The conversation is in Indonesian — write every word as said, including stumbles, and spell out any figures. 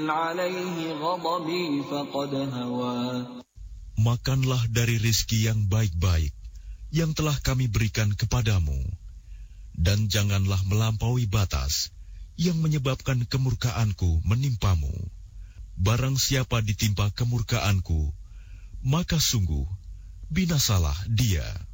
عليه غضبي فقد هوى. Makanlah dari rizki yang baik-baik yang telah kami berikan kepadamu, dan janganlah melampaui batas yang menyebabkan kemurkaanku menimpamu. Barang siapa ditimpa kemurkaanku, maka sungguh binasalah dia.